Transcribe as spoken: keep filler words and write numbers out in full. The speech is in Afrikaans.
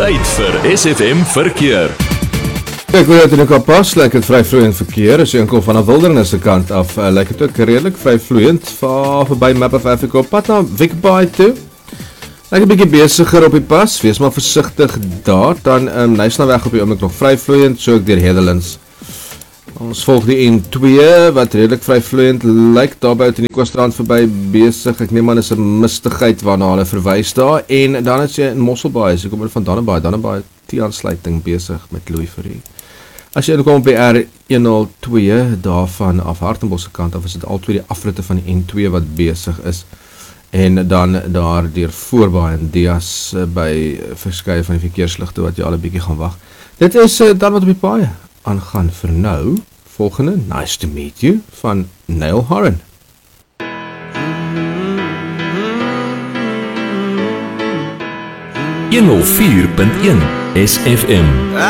Tyd vir S F M Verkeer. Kijk, hoe het in elkaar pas, lyk het vry vloeiend verkeer, as jy kom van 'n wildernis se kant af, uh, lyk het ook redelik vry vloeiend, van verby Map of Africa op pad na Wikbaai toe. Lyk 'n bietjie besiger op die pas, wees maar versigtig daar, dan um, Nysnaweg op die oomblik nog vry vloeiend, so ook deur Hedelands. Ons volg die N twee, wat redelik vry vloeiend lyk, daarby uit in die Kostrand verby besig, ek neem aan is 'n mistigheid waarna hulle verwys daar, en dan is jy in Mosselbaai, so kom er van Dannebaai, Dannebaai T-aansluiting besig met Louis Ferry. As jy kom op die R honderdtwee, daarvan af Hartenbos se kant af, is dit al twee die afritte van die N twee wat besig is, en dan daar deur Voorbaai en Dias by verskeie van die verkeersligte wat jy al 'n bietjie gaan wag. Dit is uh, dan wat op die paaie aangaan vir nou. Volgende, nice to meet you, van Neil Horan. honderd vier punt een S F M